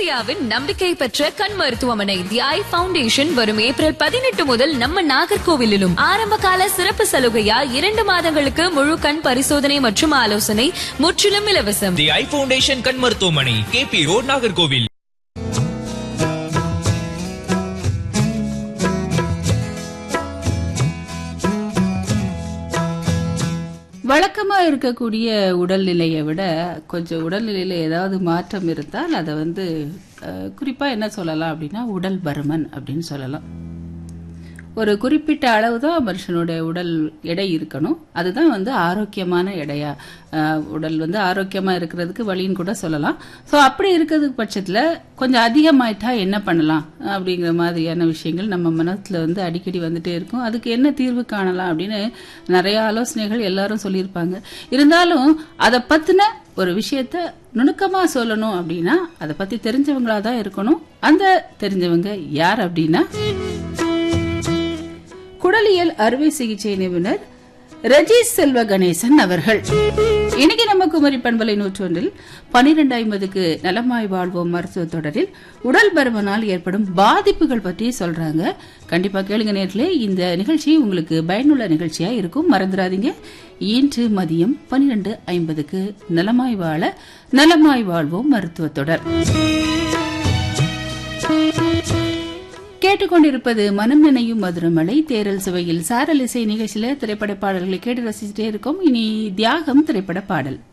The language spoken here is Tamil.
இந்தியாவின் நம்பிக்கை பெற்ற கண் மருத்துவமனை தி ஐ ஃபவுண்டேஷன் வரும் ஏப்ரல் 18 முதல் நம்ம நாகர்கோவிலிலும் ஆரம்ப கால சிறப்பு சலுகையா 2 மாதங்களுக்கு முழு கண் பரிசோதனை மற்றும் ஆலோசனை முற்றிலும் இலவசம். தி ஐ ஃபவுண்டேஷன் கண் மருத்துவமனை, கேபி ரோட், நாகர்கோவில். வழக்கமா இருக்கக்கூடிய உடல்நிலையை விட கொஞ்சம் உடல்நிலையில ஏதாவது மாற்றம் இருந்தால் அதை குறிப்பா என்ன சொல்லலாம் அப்படின்னா உடல் பருமன் அப்படின்னு சொல்லலாம். ஒரு குறிப்பிட்ட அளவு தான் மனுஷனோட உடல் எடை இருக்கணும். அதுதான் ஆரோக்கியமான எடையா, உடல் ஆரோக்கியமா இருக்கிறதுக்கு வழின்னு கூட சொல்லலாம். ஸோ அப்படி இருக்கிறது பட்சத்தில் கொஞ்சம் அதிகமாயிட்டா என்ன பண்ணலாம் அப்படிங்கிற மாதிரியான விஷயங்கள் நம்ம மனசுல அடிக்கடி வந்துட்டே இருக்கும். அதுக்கு என்ன தீர்வு காணலாம் அப்படின்னு நிறைய ஆலோசனைகள் எல்லாரும் சொல்லியிருப்பாங்க. இருந்தாலும் அதை பத்தின ஒரு விஷயத்த நுணுக்கமா சொல்லணும் அப்படின்னா அதை பத்தி தெரிஞ்சவங்களா தான் இருக்கணும். அந்த தெரிஞ்சவங்க யார் அப்படின்னா குடலியல் அறுவை சிகிச்சை நிபுணர் ரஜீஷ் செல்வ கணேசன் அவர்கள். இன்னைக்கு நம்ம குமரி பண்பலை 101 12:50க்கு நலமாய் வாழ்வோம் மருத்துவ தொடரில் உடல் பருமனால் ஏற்படும் பாதிப்புகள் பற்றி சொல்றாங்க. கண்டிப்பா கேளுங்க நேர்களே. இந்த நிகழ்ச்சி உங்களுக்கு பயனுள்ள நிகழ்ச்சியா இருக்கும். மறந்துடாதீங்க. இன்று மதியம் 12:50க்கு நலமாய் வாழ நலமாய் வாழ்வோம் மருத்துவ தொடர். கேட்டுக்கொண்டிருப்பது மனம் நினையும் மதுரமலை தேரல் சுவையில் சாரல் இசை நிகழ்ச்சியில திரைப்பட பாடல்களை கேட்டு ரசிச்சுட்டே இருக்கும். இனி தியாகம் திரைப்பட பாடல்.